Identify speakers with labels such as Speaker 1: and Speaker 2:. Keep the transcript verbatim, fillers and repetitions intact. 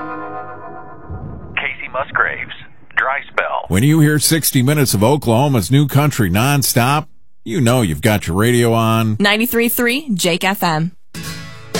Speaker 1: Casey Musgraves, Dry Spell.
Speaker 2: When you hear sixty minutes of Oklahoma's new country nonstop, you know you've got your radio on
Speaker 3: ninety-three point three Jake F M.